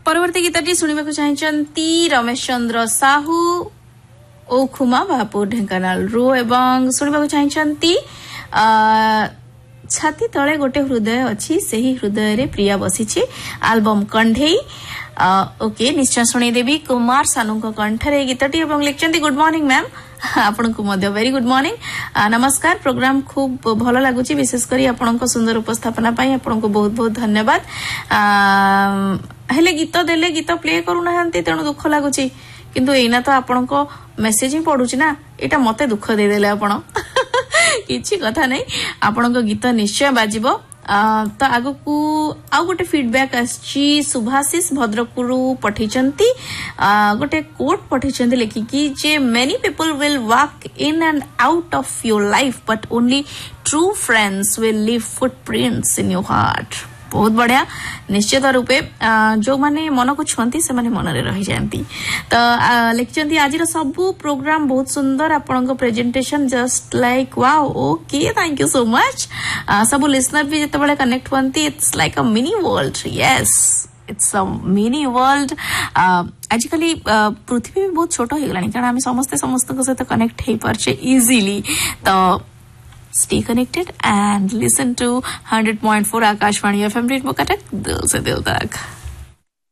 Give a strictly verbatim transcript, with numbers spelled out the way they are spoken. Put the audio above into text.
परवर्ती गीतटी शुणा चाहती रमेश चंद्र साहू ओखुमा बापुर ढेंकानाल रु एवं शुणा चाहती छाती तले गोटे हृदय अच्छी से ही हृदय रे प्रिया बसी आल्बम कंढे ओके निश्चय शुणेदेवी कुमार सानू कंठरे गीतटी लिखते गुड मॉर्निंग मैम आपण को मध्य वेरी गुड मॉर्निंग नमस्कार प्रोग्राम खूब भल लगुच विशेषकर आपण सुंदर उपस्थापना पाई आपण को बहुत बहुत धन्यवाद हेले गीत देले गीत प्ले करूना तेणु दुख लगुच किंतु एना तो आपण को मेसेज ही पढ़ुची ना एटा मते दुख दे देले आपण किछि कथा नहीं आपण को गीत निश्चय बाजिबो तो आगो को आउ गोटे फीडबैक आछि सुभाषिष भद्रकुरु पठिचंती गोटे coat पठिचंती लेखिकी J many people will walk in and out of your life but only true friends will leave footprints in your heart बहुत बढ़िया निश्चित रूपे जो माने मन को छुंती से माने मन रे रही जानती तो लिखचंती आज सब प्रोग्राम बहुत सुंदर आपन presentation just like wow okay thank you so much सब लिसनर भी जते बळे connect होंती it's like a mini world yes it's a mini world आजकल पृथ्वी भी बहुत छोट हो गलानी कारण हम समस्त समस्त को साथ कनेक्ट हे परछे इजीली तो stay connected and listen to one hundred point four Akashvani F M Red Bokatak Dil Se Dil Tak.